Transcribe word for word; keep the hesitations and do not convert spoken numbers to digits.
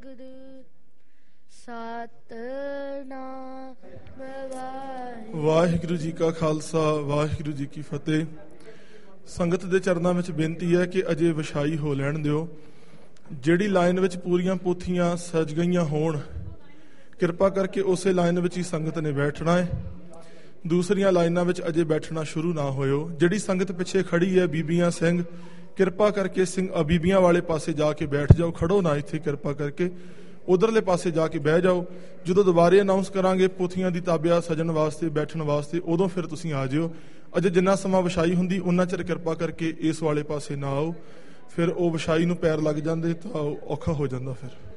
ਸਤਿਨਾਮ ਵਾਹਿਗੁਰੂ। ਵਾਹਿਗੁਰੂ ਜੀ ਕਾ ਖਾਲਸਾ ਵਾਹਿਗੁਰੂ ਜੀ ਕੀ ਫਤਿਹ। ਸੰਗਤ ਦੇ ਚਰਨਾਂ ਵਿੱਚ ਬੇਨਤੀ ਹੈ ਕਿ ਅਜੇ ਵਿਛਾਈ ਹੋ ਲੈਣ ਦਿਓ। ਜਿਹੜੀ ਲਾਈਨ ਵਿੱਚ ਪੂਰੀਆਂ ਪੋਥੀਆਂ ਸਜ ਗਈਆਂ ਹੋਣ, ਕਿਰਪਾ ਕਰਕੇ ਉਸੇ ਲਾਈਨ ਵਿੱਚ ਹੀ ਸੰਗਤ ਨੇ ਬੈਠਣਾ ਹੈ। ਦੂਸਰੀਆਂ ਲਾਈਨਾਂ ਵਿੱਚ ਅਜੇ ਬੈਠਣਾ ਸ਼ੁਰੂ ਨਾ ਹੋਇਓ। ਜਿਹੜੀ ਸੰਗਤ ਪਿੱਛੇ ਖੜੀ ਹੈ, ਬੀਬੀਆਂ ਸਿੰਘ, ਕਿਰਪਾ ਕਰਕੇ ਸਿੰਘ ਬੀਬੀਆਂ ਵਾਲੇ ਪਾਸੇ ਜਾ ਕੇ ਬੈਠ ਜਾਓ। ਖੜੋ ਨਾ ਇੱਥੇ, ਕਿਰਪਾ ਕਰਕੇ ਉਧਰਲੇ ਪਾਸੇ ਜਾ ਕੇ ਬਹਿ ਜਾਓ। ਜਦੋਂ ਦੁਬਾਰੇ ਅਨਾਉਂਸ ਕਰਾਂਗੇ ਪੋਥੀਆਂ ਦੀ ਤਾਬਿਆ ਸਜਣ ਵਾਸਤੇ, ਬੈਠਣ ਵਾਸਤੇ, ਉਦੋਂ ਫਿਰ ਤੁਸੀਂ ਆ ਜਿਓ। ਅਜੇ ਜਿੰਨਾ ਸਮਾਂ ਵਿਛਾਈ ਹੁੰਦੀ ਉਹਨਾਂ ਚਿਰ ਕਿਰਪਾ ਕਰਕੇ ਇਸ ਵਾਲੇ ਪਾਸੇ ਨਾ ਆਓ। ਫਿਰ ਉਹ ਵਿਛਾਈ ਨੂੰ ਪੈਰ ਲੱਗ ਜਾਂਦੇ ਤਾਂ ਔਖਾ ਹੋ ਜਾਂਦਾ ਫਿਰ।